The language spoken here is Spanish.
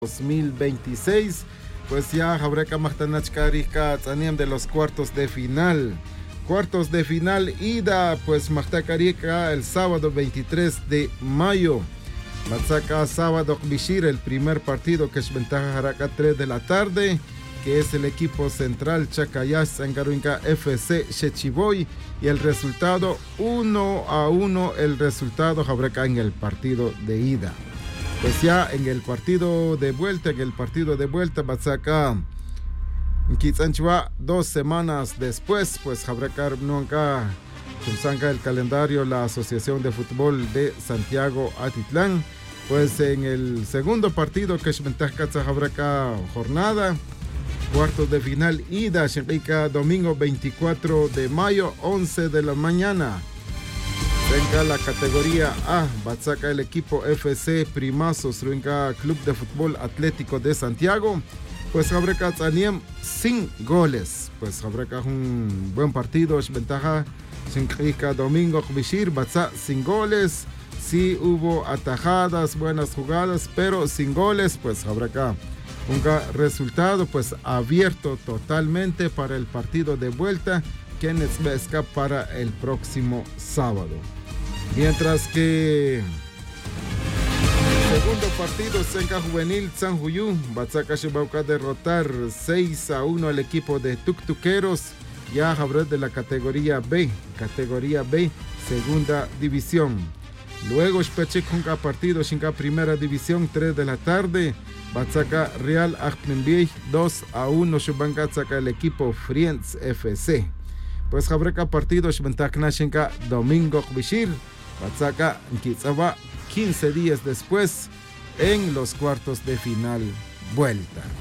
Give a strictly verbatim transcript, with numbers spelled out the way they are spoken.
dos mil veintiséis, pues ya Jabreka Mahtanachkarika Tzaniam de los cuartos de final. Cuartos de final, ida, pues Mahtakarika el sábado veintitrés de mayo. Matzaka sábado Bishir, el primer partido que es ventaja Jaraka tres de la tarde, que es el equipo central Chacayas Sangaruinka F C Shechiboy, y el resultado uno a uno, el resultado Jabreka en el partido de ida. Pues ya en el partido de vuelta, en el partido de vuelta, Batzaka, Kitzanchua, dos semanas después, pues Jabreka nunca Chumsanka el calendario, la Asociación de Fútbol de Santiago Atitlán, pues en el segundo partido que es ventaja Jabreka jornada, cuartos de final, ida, Shenrika, domingo veinticuatro de mayo, once de la mañana. Venga la categoría A, Batzaka el equipo F C Primazos, Ruinca Club de Fútbol Atlético de Santiago, pues Jabreka Tzaniem sin goles, pues Jabreka un buen partido, es ventaja, Shenrika domingo Bishir, Batzá sin goles, sí hubo atajadas, buenas jugadas, pero sin goles, pues Jabreka un resultado pues abierto totalmente para el partido de vuelta, que es para el próximo sábado. Mientras que el segundo partido, Senca Juvenil San Juyú, Batzaka Shibauca derrotar seis a uno al equipo de Tuktuqueros, ya Jabret de la categoría B, categoría B, segunda división. Luego Shpechik Junca partido, Shinka primera división, tres de la tarde, Batzaka Real Achmenbiej dos a uno, Shubanka Tzaka el equipo Friends F C. Pues Jabreka partido Shventakna Shinka domingo Bishir, Batzaka Kitzaba quince días después en los cuartos de final vuelta.